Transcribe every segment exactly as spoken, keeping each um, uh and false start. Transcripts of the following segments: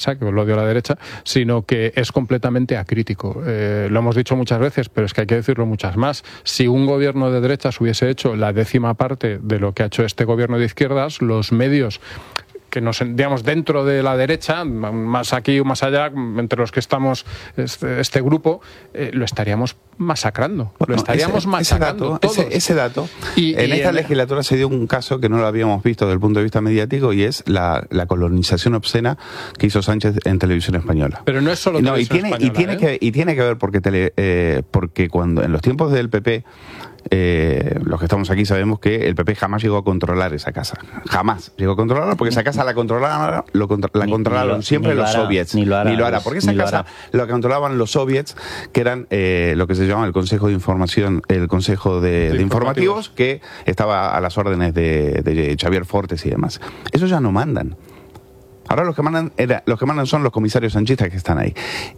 saque, o el odio a la derecha, sino que es completamente acrítico. Eh, lo hemos dicho muchas veces, pero es que hay que decirlo muchas más. Si un gobierno de derechas hubiese hecho la décima parte de lo que ha hecho este gobierno de izquierdas, los medios que nos, digamos, dentro de la derecha, más aquí o más allá, entre los que estamos este, este grupo, eh, lo estaríamos masacrando. Bueno, lo estaríamos ese, masacrando ese dato, todos. Ese, ese dato. Y, en y esta el... legislatura se dio un caso que no lo habíamos visto desde el punto de vista mediático, y es la, la colonización obscena que hizo Sánchez en Televisión Española. Pero no es solo no, Televisión y tiene, Española. Y tiene, ¿eh? que, y tiene que ver porque, tele, eh, porque cuando en los tiempos del P P, Eh, los que estamos aquí sabemos que el P P jamás llegó a controlar esa casa. Jamás llegó a controlarla, porque esa casa la controlaron, lo contra, la ni, controlaron ni lo, siempre ni lo los hará, soviets. Ni lo hará. Ni lo hará porque esa casa hará. la controlaban los soviets, que eran eh, lo que se llama el Consejo de Información, el Consejo de, de, de informativos, que estaba a las órdenes de, de Xavier Fortes y demás. Esos ya no mandan. Ahora los que mandan, era, los que mandan son los comisarios sanchistas que están ahí.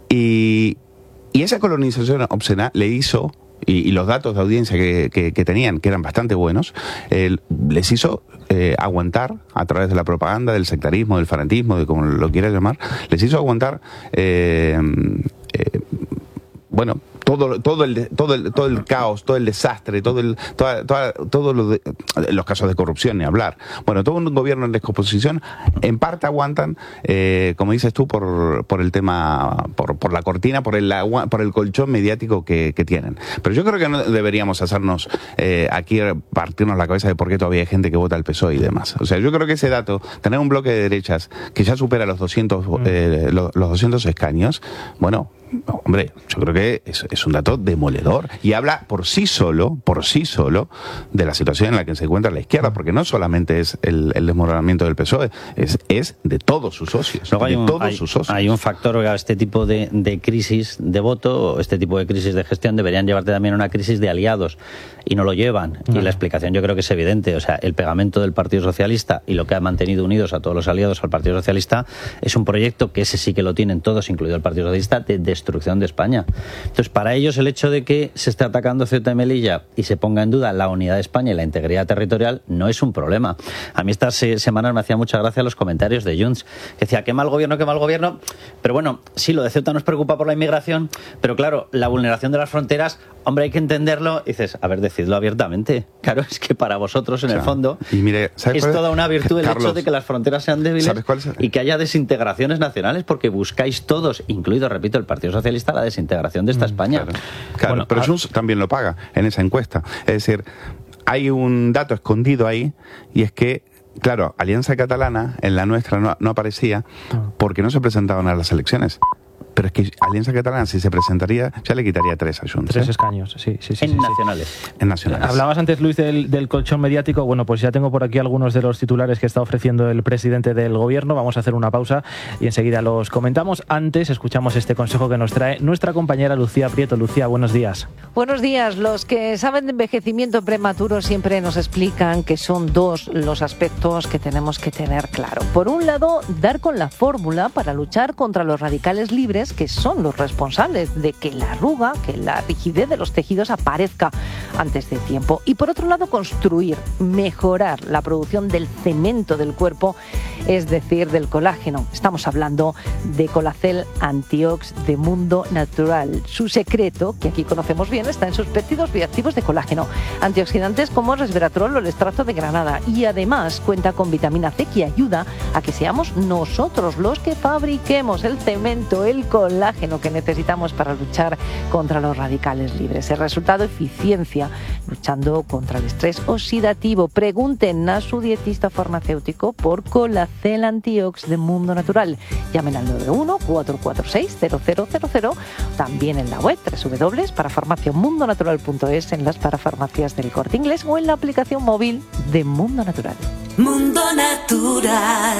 Y, y esa colonización obscena le hizo... Y, y los datos de audiencia que, que, que tenían, que eran bastante buenos, eh, les hizo eh, aguantar, a través de la propaganda, del sectarismo, del fanatismo, de como lo quieras llamar, les hizo aguantar, eh, eh, bueno, todo todo el todo el todo el caos, todo el desastre, todo el toda, toda, todos los, de, los casos de corrupción, ni hablar. Bueno, todo un gobierno en descomposición, en parte aguantan, eh, como dices tú, por por el tema, por por la cortina, por el por el colchón mediático que, que tienen. Pero yo creo que no deberíamos hacernos eh, aquí partirnos la cabeza de por qué todavía hay gente que vota al P S O E y demás. O sea, yo creo que ese dato, tener un bloque de derechas que ya supera los doscientos eh, los, los doscientos escaños, bueno, hombre, yo creo que es, es un dato demoledor y habla por sí solo, por sí solo, de la situación en la que se encuentra la izquierda, porque no solamente es el, el desmoronamiento del P S O E, es, es de todos sus socios. Luego hay de un, todos hay, sus socios. Hay un factor, este tipo de, de crisis de voto, este tipo de crisis de gestión deberían llevarte también a una crisis de aliados, y no lo llevan. No. Y la explicación yo creo que es evidente. O sea, el pegamento del Partido Socialista y lo que ha mantenido unidos a todos los aliados al Partido Socialista es un proyecto que ese sí que lo tienen todos, incluido el Partido Socialista, de destrucción de España. Entonces, para ellos el hecho de que se esté atacando Ceuta y Melilla y se ponga en duda la unidad de España y la integridad territorial no es un problema. A mí estas eh, semanas me hacía mucha gracia los comentarios de Junts, que decía, qué mal gobierno, qué mal gobierno, pero bueno, sí, lo de Ceuta nos preocupa por la inmigración, pero claro, la vulneración de las fronteras, hombre, hay que entenderlo. Y dices, a ver, decidlo abiertamente. Claro, es que para vosotros, en o sea, el fondo, y mire, es toda una virtud el Carlos, hecho de que las fronteras sean débiles es? y que haya desintegraciones nacionales, porque buscáis todos, incluido, repito, el Partido Socialista, la desintegración de esta mm, España. Claro, claro, bueno, pero a... Junts también lo paga en esa encuesta. Es decir, hay un dato escondido ahí, y es que, claro, Alianza Catalana, en la nuestra no, no aparecía porque no se presentaban a las elecciones. Pero es que Alianza Catalana, si se presentaría, ya le quitaría tres a Junts. Tres ¿eh? escaños, sí, sí, sí. En sí, nacionales. Sí. En nacionales. Hablabas antes, Luis, del, del colchón mediático. Bueno, pues ya tengo por aquí algunos de los titulares que está ofreciendo el presidente del gobierno. Vamos a hacer una pausa y enseguida los comentamos. Antes, escuchamos este consejo que nos trae nuestra compañera Lucía Prieto. Lucía, buenos días. Buenos días. Los que saben de envejecimiento prematuro siempre nos explican que son dos los aspectos que tenemos que tener claro. Por un lado, dar con la fórmula para luchar contra los radicales libres, que son los responsables de que la arruga, que la rigidez de los tejidos aparezca antes de tiempo. Y por otro lado, construir, mejorar la producción del cemento del cuerpo, es decir, del colágeno. Estamos hablando de Colacel Antiox de Mundo Natural. Su secreto, que aquí conocemos bien, está en sus péptidos bioactivos de colágeno, antioxidantes como resveratrol o el extracto de granada, y además cuenta con vitamina C, que ayuda a que seamos nosotros los que fabriquemos el cemento, el colágeno que necesitamos para luchar contra los radicales libres. El resultado, eficiencia, luchando contra el estrés oxidativo. Pregunten a su dietista farmacéutico por Colacel Antiox de Mundo Natural. Llamen al nueve uno cuatro cuatro seis cero cero cero cero, también en la web doble u doble u doble u punto para farmacia mundo natural punto es, en las parafarmacias del Corte Inglés o en la aplicación móvil de Mundo Natural. Mundo Natural.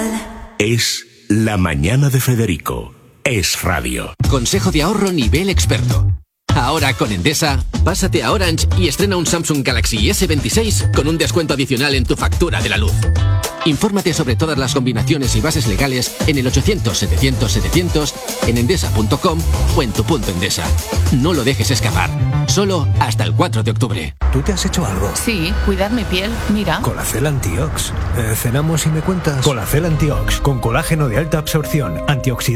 Es la mañana de Federico. Es radio. Consejo de ahorro nivel experto. Ahora con Endesa, pásate a Orange y estrena un Samsung Galaxy ese veintiséis con un descuento adicional en tu factura de la luz. Infórmate sobre todas las combinaciones y bases legales en el ochocientos setecientos setecientos, en endesa punto com o en tu punto Endesa. No lo dejes escapar. Solo hasta el cuatro de octubre. ¿Tú te has hecho algo? Sí, cuidar mi piel. Mira. Colacel Antiox. Eh, ¿Cenamos y me cuentas? Colacel Antiox, con colágeno de alta absorción, antioxidante.